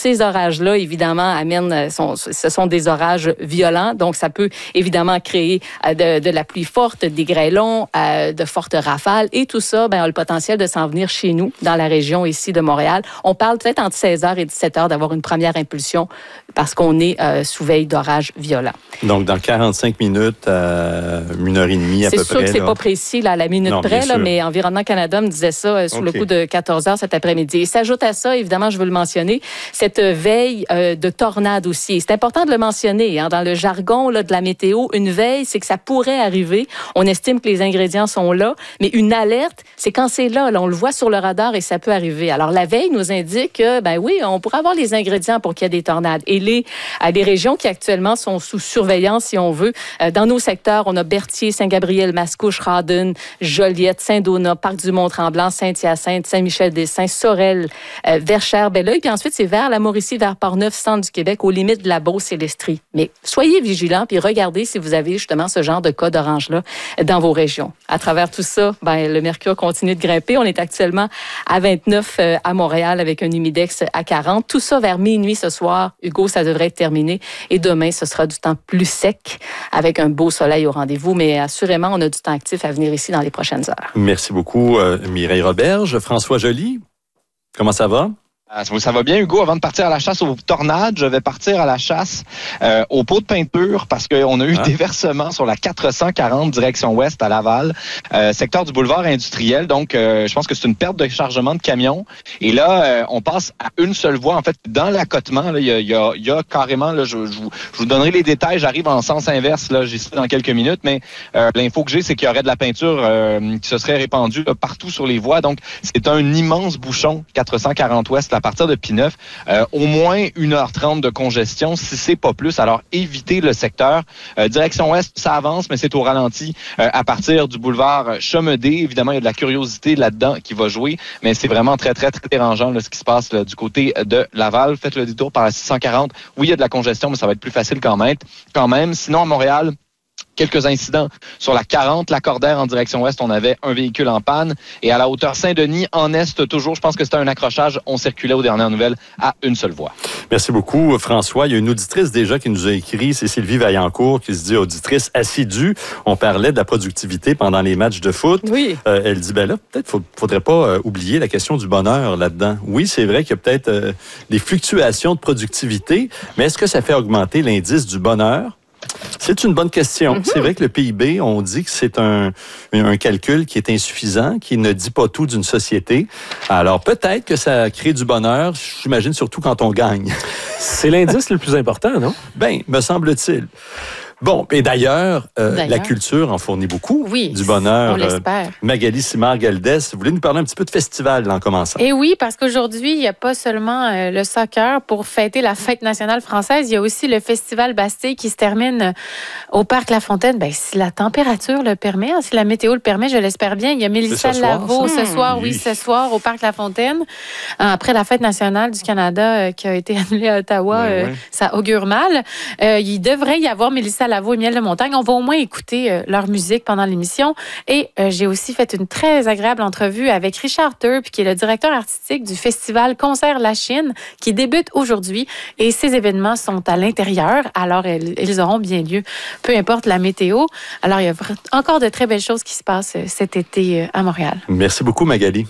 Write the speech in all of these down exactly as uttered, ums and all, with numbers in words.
ces orages-là, évidemment, amènent, sont, ce sont des orages violents, donc ça peut évidemment créer euh, de, de la pluie forte, des grêlons, euh, de fortes rafales, et tout ça ben, a le potentiel de s'en venir chez nous, dans la région ici de Montréal. On parle peut-être entre seize heures et dix-sept heures d'avoir une première impulsion parce qu'on est euh, sous veille d'orages violents. Donc, dans quarante-cinq minutes, euh, une heure et demie à peu près. C'est sûr que c'est là. Pas précis là, à la minute non, près, là, mais Environnement Canada me disait ça euh, sous okay. le coup de quatorze heures cet après-midi. Et s'ajoute à ça, évidemment, je veux le mentionner, cette veille euh, de tornade aussi. Et c'est important de le mentionner. Hein, dans le jargon là, de la météo, une veille, c'est que ça pourrait arriver. On estime que les ingrédients sont là, mais une alerte, c'est quand c'est là, là. On le voit sur le radar et ça peut arriver. Alors, la veille nous indique que, ben oui, on pourrait avoir les ingrédients pour qu'il y ait des tornades. Et les, euh, les régions qui actuellement sont sous surveillance, si on veut, euh, dans nos secteurs, on a Berthier, Saint-Gabriel, Mascouche, Rawdon, Joliette, Saint-Donat, Parc-du-Mont-Tremblant, Saint-Hyacinthe, Saint-Michel-des-Saints, Sorel, euh, Verchères, Belleuil. Puis ensuite, c'est vers la Mauricie, vers Port-Neuf, centre du Québec, aux limites de la Beauce et l'Estrie. Mais soyez vigilants puis regardez si vous avez justement ce genre de cas d'orange-là dans vos régions. À travers tout ça, ben, le mercure continue de grimper. On est actuellement à vingt-neuf euh, à Montréal avec un humidex à quarante. Tout ça vers minuit ce soir. Hugo, ça devrait être terminé. Et demain, ce sera du temps plus sec avec un beau soleil au rendez-vous. Mais assurément, on a du temps actif à venir ici dans les prochaines heures. Merci beaucoup, euh, Mireille Roberge. François Joly, comment ça va? Ça va bien, Hugo. Avant de partir à la chasse aux tornades, je vais partir à la chasse euh, aux pots de peinture parce qu'on a eu ah. des versements sur la quatre cent quarante direction ouest à Laval, euh, secteur du boulevard industriel. Donc, euh, je pense que c'est une perte de chargement de camions. Et là, euh, on passe à une seule voie. En fait, dans l'accotement, il y a, y, a, y a carrément, là, je, je, vous, je vous donnerai les détails. J'arrive en sens inverse, là, j'y suis dans quelques minutes. Mais euh, l'info que j'ai, c'est qu'il y aurait de la peinture euh, qui se serait répandue là, partout sur les voies. Donc, c'est un immense bouchon, quatre cent quarante ouest, à partir de P-neuf, euh, au moins une heure trente de congestion, si c'est pas plus. Alors, évitez le secteur. Euh, direction ouest, ça avance, mais c'est au ralenti euh, à partir du boulevard Chomedey. Évidemment, il y a de la curiosité là-dedans qui va jouer, mais c'est vraiment très, très, très dérangeant là, ce qui se passe là, du côté de Laval. Faites le détour par la six cent quarante. Oui, il y a de la congestion, mais ça va être plus facile quand même. Quand même. Sinon, à Montréal, quelques incidents sur la quarante, Lacordaire en direction ouest, on avait un véhicule en panne. Et à la hauteur Saint-Denis, en est toujours, je pense que c'était un accrochage. On circulait aux dernières nouvelles à une seule voie. Merci beaucoup, François. Il y a une auditrice déjà qui nous a écrit, c'est Sylvie Vaillancourt, qui se dit auditrice assidue. On parlait de la productivité pendant les matchs de foot. Oui. Euh, elle dit, ben là, peut-être qu'il ne faudrait pas euh, oublier la question du bonheur là-dedans. Oui, c'est vrai qu'il y a peut-être euh, des fluctuations de productivité, mais est-ce que ça fait augmenter l'indice du bonheur? C'est une bonne question. Mm-hmm. C'est vrai que le P I B, on dit que c'est un, un calcul qui est insuffisant, qui ne dit pas tout d'une société. Alors, peut-être que ça crée du bonheur, j'imagine surtout quand on gagne. C'est l'indice le plus important, non? Bien, me semble-t-il. Bon, et d'ailleurs, euh, d'ailleurs, la culture en fournit beaucoup. Oui, du bonheur. On l'espère. Euh, Magali Simard-Galdès, vous voulez nous parler un petit peu de festival là, en commençant? Et oui, parce qu'aujourd'hui, il n'y a pas seulement euh, le soccer pour fêter la fête nationale française, il y a aussi le festival Bastille qui se termine au Parc La Fontaine. Ben, si la température le permet, hein, si la météo le permet, je l'espère bien. Il y a Mélissa Lavo ce soir, oui. oui, ce soir au Parc La Fontaine. Après la fête nationale du Canada euh, qui a été annulée à Ottawa, ben, euh, oui. ça augure mal. Euh, il devrait y avoir Mélissa Lavo et Miel de Montagne. On va au moins écouter euh, leur musique pendant l'émission. Et euh, j'ai aussi fait une très agréable entrevue avec Richard Turp, qui est le directeur artistique du festival Concert La Chine, qui débute aujourd'hui. Et ces événements sont à l'intérieur, alors ils, ils auront bien lieu, peu importe la météo. Alors, il y a encore de très belles choses qui se passent euh, cet été euh, à Montréal. Merci beaucoup, Magali.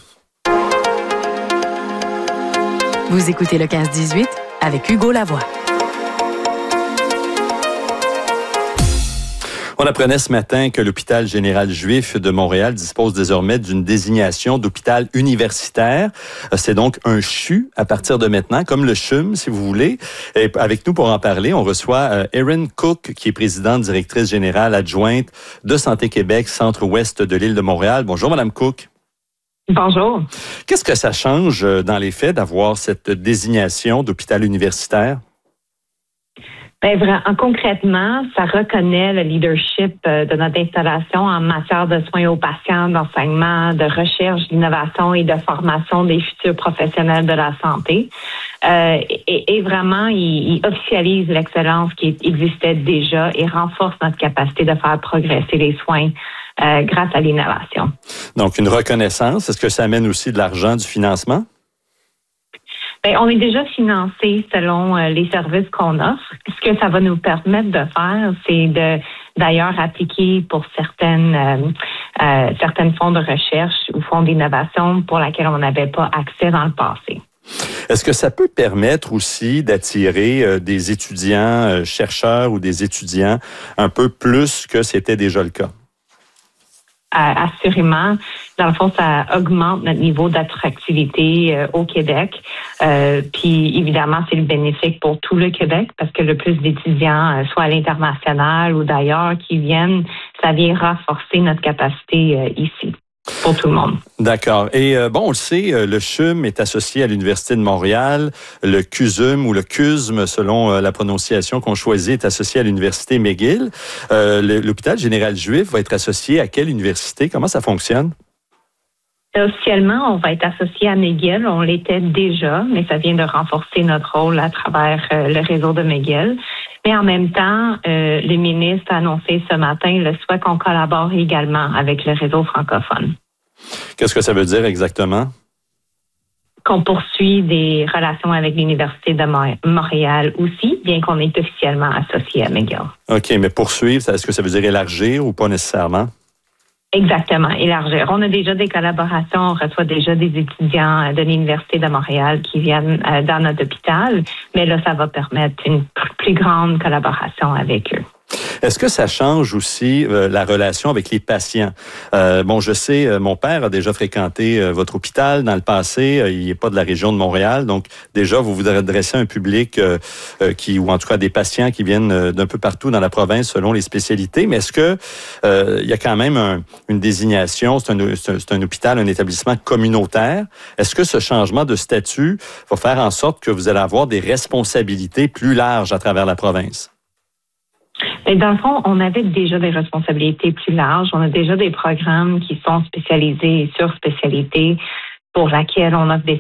Vous écoutez le quinze dix-huit avec Hugo Lavoie. On apprenait ce matin que l'hôpital général juif de Montréal dispose désormais d'une désignation d'hôpital universitaire. C'est donc un C H U à partir de maintenant, comme le C H U M, si vous voulez. Et avec nous pour en parler, on reçoit Erin Cook, qui est présidente directrice générale adjointe de Santé Québec, centre-ouest de l'île de Montréal. Bonjour, Madame Cook. Bonjour. Qu'est-ce que ça change dans les faits d'avoir cette désignation d'hôpital universitaire? Bien, vraiment, concrètement, ça reconnaît le leadership de notre installation en matière de soins aux patients, d'enseignement, de recherche, d'innovation et de formation des futurs professionnels de la santé. Euh, et, et vraiment, il, il officialise l'excellence qui existait déjà et renforce notre capacité de faire progresser les soins euh, grâce à l'innovation. Donc, une reconnaissance. Est-ce que ça amène aussi de l'argent, du financement? Bien, on est déjà financé selon euh, les services qu'on offre. Ce que ça va nous permettre de faire, c'est de d'ailleurs appliquer pour certaines euh, euh, certaines fonds de recherche ou fonds d'innovation pour lesquels on n'avait pas accès dans le passé. Est-ce que ça peut permettre aussi d'attirer euh, des étudiants, euh, chercheurs ou des étudiants un peu plus que c'était déjà le cas? Euh, assurément. Dans le fond, ça augmente notre niveau d'attractivité euh, au Québec. Euh, puis, évidemment, c'est le bénéfique pour tout le Québec parce que le plus d'étudiants, euh, soit à l'international ou d'ailleurs, qui viennent, ça vient renforcer notre capacité euh, ici. Pour tout le monde. D'accord. Et euh, bon, on le sait, euh, le C H U M est associé à l'Université de Montréal. Le C U S U M ou le C U S M, selon euh, la prononciation qu'on choisit, est associé à l'Université McGill. Euh, L'hôpital général juif va être associé à quelle université? Comment ça fonctionne? Officiellement, on va être associé à McGill. On l'était déjà, mais ça vient de renforcer notre rôle à travers euh, le réseau de McGill. Mais en même temps, euh, le ministre a annoncé ce matin le souhait qu'on collabore également avec le réseau francophone. Qu'est-ce que ça veut dire exactement? Qu'on poursuit des relations avec l'Université de Montréal aussi, bien qu'on est officiellement associé à McGill. OK, mais poursuivre, est-ce que ça veut dire élargir ou pas nécessairement? Exactement, élargir. On a déjà des collaborations, on reçoit déjà des étudiants de l'Université de Montréal qui viennent dans notre hôpital, mais là, ça va permettre une plus grande collaboration avec eux. Est-ce que ça change aussi euh, la relation avec les patients? Euh, bon, je sais, euh, mon père a déjà fréquenté euh, votre hôpital dans le passé. Euh, il n'est pas de la région de Montréal, donc déjà, vous vous adressez à un public euh, euh, qui, ou en tout cas des patients qui viennent euh, d'un peu partout dans la province selon les spécialités. Mais est-ce que euh, il y a quand même un, une désignation? C'est un, c'est un hôpital, un établissement communautaire. Est-ce que ce changement de statut va faire en sorte que vous allez avoir des responsabilités plus larges à travers la province? Et dans le fond, on avait déjà des responsabilités plus larges. On a déjà des programmes qui sont spécialisés et sur spécialités pour laquelle on offre des